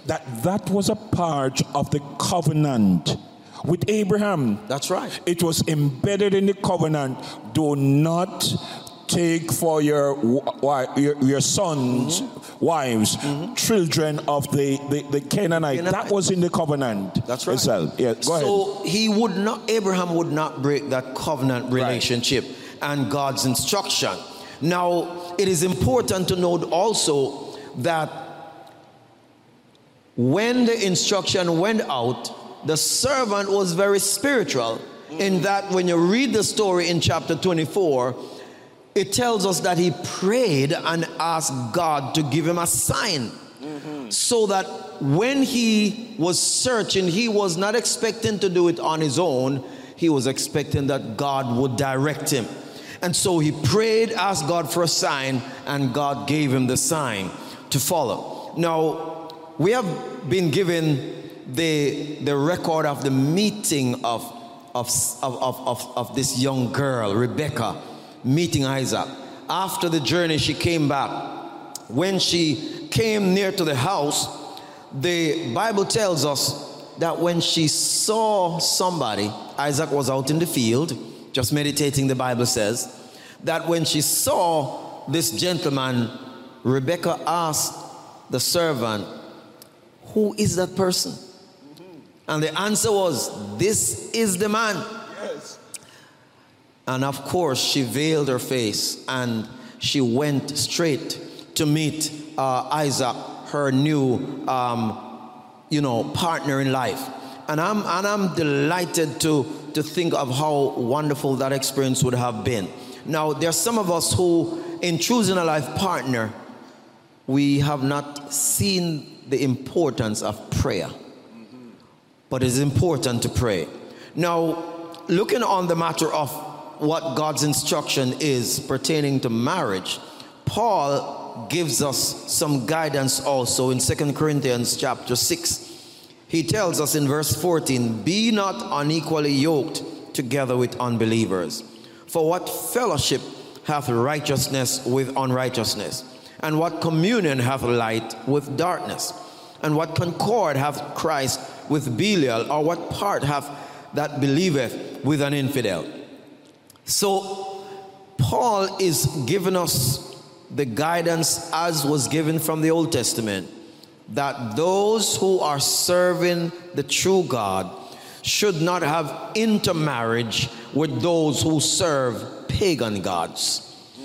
that was a part of the covenant with Abraham. That's right. It was embedded in the covenant. Do not take for your sons, wives, children of the Canaanite. That was in the covenant. That's right. Itself. Yeah, go ahead. So Abraham would not break that covenant relationship and God's instruction. Now, it is important to note also that when the instruction went out, the servant was very spiritual, in that when you read the story in chapter 24, it tells us that he prayed and asked God to give him a sign. So that when he was searching, he was not expecting to do it on his own. He was expecting that God would direct him. And so he prayed, asked God for a sign, and God gave him the sign to follow. Now, we have been given the record of the meeting of this young girl, Rebecca, meeting Isaac. After the journey, she came back. When she came near to the house, the Bible tells us that when she saw somebody, Isaac was out in the field, just meditating, the Bible says, that when she saw this gentleman, Rebecca asked the servant, "Who is that person?" And the answer was, "This is the man." Yes. And of course, she veiled her face and she went straight to meet Isaac, her new, partner in life. And I'm delighted to think of how wonderful that experience would have been. Now, there are some of us who, in choosing a life partner, we have not seen the importance of prayer. But it's important to pray. Now, looking on the matter of what God's instruction is pertaining to marriage, Paul gives us some guidance also in 2 Corinthians chapter 6. He tells us in verse 14, "Be not unequally yoked together with unbelievers. For what fellowship hath righteousness with unrighteousness? And what communion hath light with darkness? And what concord hath Christ with Belial? Or what part hath that believeth with an infidel?" So Paul is giving us the guidance as was given from the Old Testament, that those who are serving the true God should not have intermarriage with those who serve pagan gods.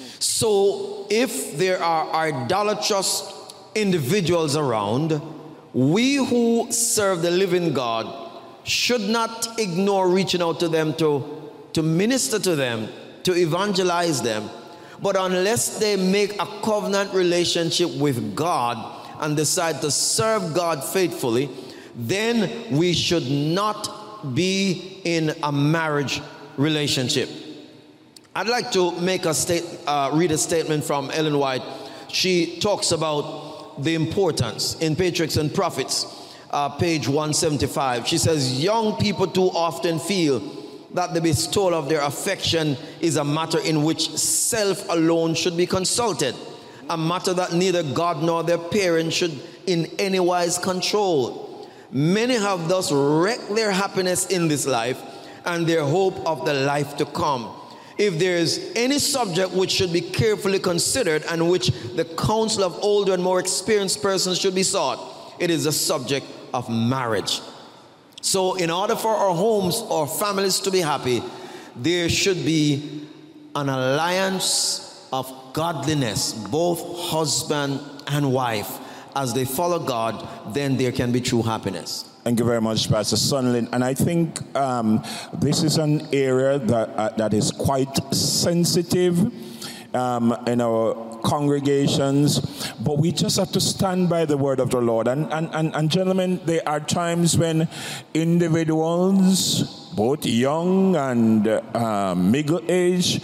So if there are idolatrous individuals around, we who serve the living God should not ignore reaching out to them to minister to them, to evangelize them. But unless they make a covenant relationship with God and decide to serve God faithfully, then we should not be in a marriage relationship. I'd like to make read a statement from Ellen White. She talks about the importance in Patriarchs and Prophets, page 175. She says, "Young people too often feel that the bestowal of their affection is a matter in which self alone should be consulted, a matter that neither God nor their parents should in any wise control. Many have thus wrecked their happiness in this life and their hope of the life to come. If there is any subject which should be carefully considered and which the counsel of older and more experienced persons should be sought, it is the subject of marriage." So in order for our homes or families to be happy, there should be an alliance of godliness, both husband and wife. As they follow God, then there can be true happiness. Thank you very much, Pastor Sunlin. And I think this is an area that is quite sensitive in our congregations, but we just have to stand by the word of the Lord. And gentlemen, there are times when individuals, both young and middle-aged,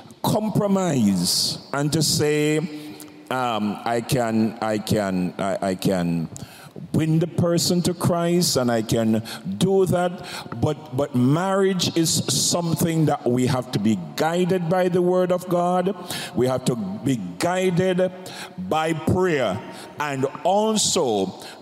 compromise and to say, I can win the person to Christ and I can do that, but marriage is something that we have to be guided by the word of God. We have to be guided by prayer, and also